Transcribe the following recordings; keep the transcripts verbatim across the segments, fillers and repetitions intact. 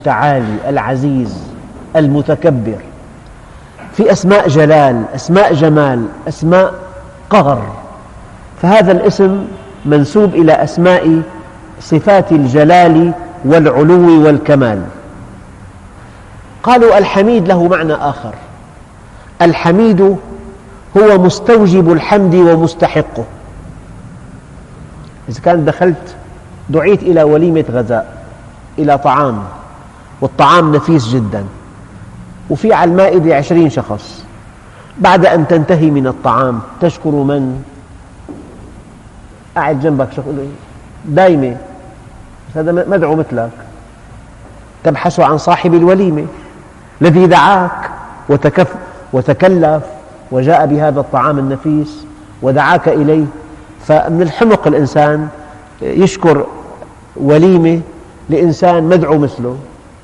المتعالي العزيز المتكبر، في أسماء جلال، أسماء جمال، أسماء قهر، فهذا الاسم منسوب إلى أسماء صفات الجلال والعلو والكمال. قالوا الحميد له معنى آخر، الحميد هو مستوجب الحمد ومستحقه. إذا كان دخلت دعيت إلى وليمة غذاء، إلى طعام، والطعام نفيس جدا، وفي على المائدة عشرين شخص، بعد أن تنتهي من الطعام تشكر من؟ قاعد جنبك شخص دايمة، هذا مدعو مثلك، تبحث عن صاحب الوليمة الذي دعاك وتكف وتكلف وجاء بهذا الطعام النفيس ودعاك إليه. فمن الحمق الإنسان يشكر وليمة لإنسان مدعو مثله.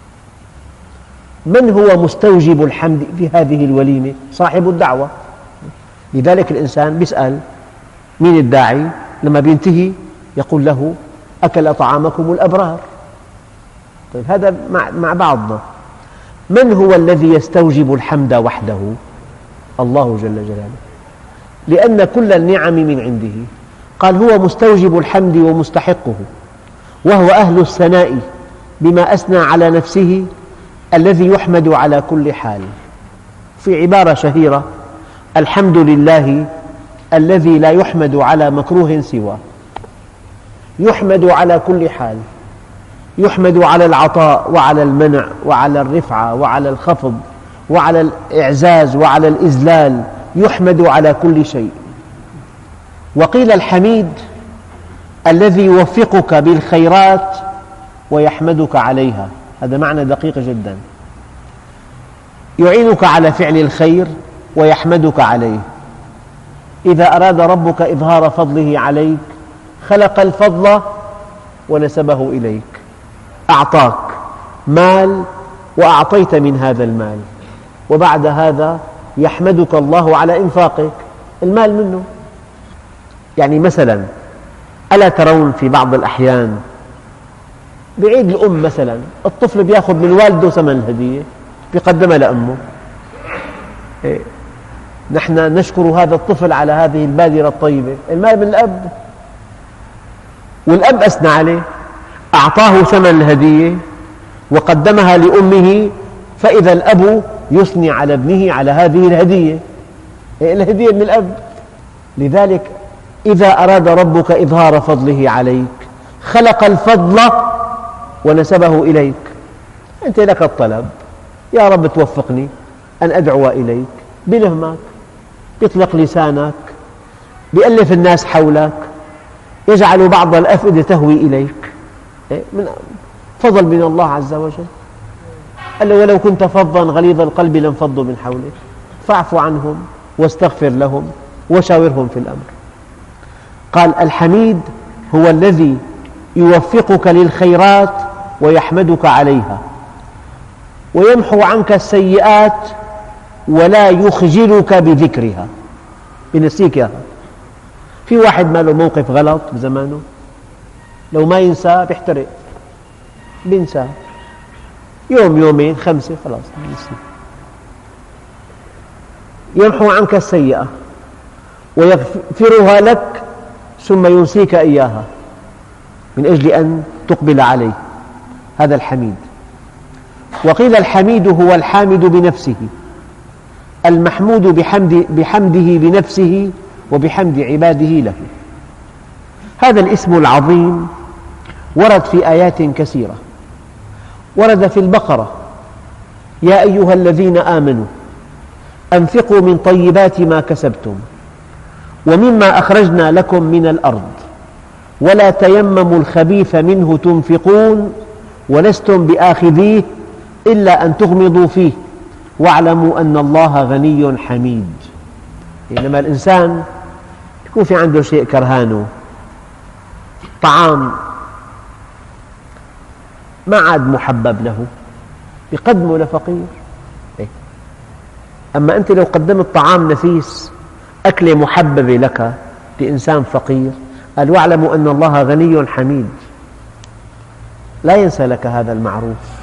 من هو مستوجب الحمد في هذه الوليمة؟ صاحب الدعوة. لذلك الإنسان يسأل مين الداعي؟ لما بينتهي يقول له أكل طعامكم الأبرار. طيب هذا مع بعضنا. من هو الذي يستوجب الحمد وحده؟ الله جل جلاله، لأن كل النعم من عنده. قال هو مستوجب الحمد ومستحقه، وهو أهل الثناء بما أثنى على نفسه الذي يحمد على كل حال. في عبارة شهيرة: الحمد لله الذي لا يحمد على مكروه سواه. يحمد على كل حال، يحمد على العطاء وعلى المنع وعلى الرفعة وعلى الخفض وعلى الإعزاز وعلى الإذلال، يحمد على كل شيء. وقيل الحميد الذي يوفقك بالخيرات ويحمدك عليها. هذا معنى دقيق جدا. يعينك على فعل الخير ويحمدك عليه. إذا أراد ربك إظهار فضله عليك خلق الفضل ونسبه إليك. أعطاك مال وأعطيت من هذا المال، وبعد هذا يحمدك الله على إنفاقك المال منه. يعني مثلا ألا ترون في بعض الأحيان بعيد الأم مثلا الطفل بيأخذ من والده ثمن الهدية بيقدمها لأمه. إيه؟ نحن نشكر هذا الطفل على هذه البادرة الطيبة، المال من الأب، والأب أثنى عليه، أعطاه ثمن الهدية وقدمها لأمه، فإذا الأب يثني على ابنه على هذه الهدية. إيه؟ الهدية من الأب. لذلك إذا أراد ربك إظهار فضله عليك خلق الفضل ونسبه إليك. أنت لك الطلب، يا رب توفقني أن أدعو إليك، بلهمك، يطلق لسانك، بيألف الناس حولك، يجعل بعض الأفئدة تهوي إليك، من فضل من الله عز وجل. قال له ولو كنت فظا غليظ القلب لانفضوا من حولك فاعف عنهم واستغفر لهم وشاورهم في الأمر. قال الحميد هو الذي يوفقك للخيرات ويحمدك عليها، ويمحو عنك السيئات ولا يخجلك بذكرها، بنسيك إياها. في واحد ما له موقف غلط بزمانه، لو ما ينسى بيحترق، بينسى يوم يومين خمسة خلاص بينسى. يمحو عنك السيئة ويغفرها لك ثم ينسيك إياها من أجل أن تقبل عليه. هذا الحميد. وقيل الحميد هو الحامد بنفسه، المحمود بحمد بحمده بنفسه وبحمد عباده له. هذا الاسم العظيم ورد في آيات كثيرة. ورد في البقرة: يا أيها الذين آمنوا أنفقوا من طيبات ما كسبتم ومما أخرجنا لكم من الأرض ولا تيمموا الخبيث منه تنفقون ولستم بآخذيه إلا أن تغمضوا فيه واعلموا أن الله غني حميد. إنما الإنسان يكون في عنده شيء كرهانه، طعام ما عاد محبب له، يقدمه لفقير. أما أنت لو قدمت طعام نفيس، أكلة محببة لك لإنسان فقير، قال واعلموا أن الله غني حميد، لا ينسى لك هذا المعروف.